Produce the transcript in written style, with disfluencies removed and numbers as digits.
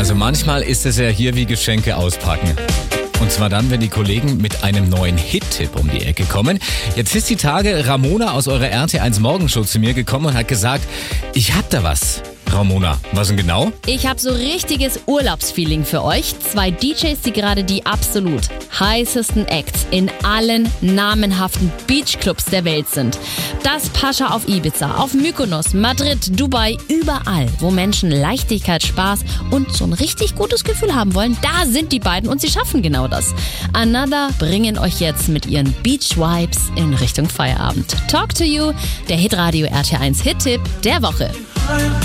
Also manchmal ist es ja hier wie Geschenke auspacken. Und zwar dann, wenn die Kollegen mit einem neuen Hit-Tipp um die Ecke kommen. Jetzt ist die Tage Ramona aus eurer RT1 Morgenshow zu mir gekommen und hat gesagt, ich hab da was. Ramona, was denn genau? Ich habe so richtiges Urlaubsfeeling für euch. 2 DJs, die gerade die absolut heißesten Acts in allen namenhaften Beachclubs der Welt sind. Das Pascha auf Ibiza, auf Mykonos, Madrid, Dubai, überall, wo Menschen Leichtigkeit, Spaß und so ein richtig gutes Gefühl haben wollen, da sind die beiden und sie schaffen genau das. Another bringen euch jetzt mit ihren Beach Vibes in Richtung Feierabend. Talk to you, der Hitradio RT1 Hit-Tipp der Woche.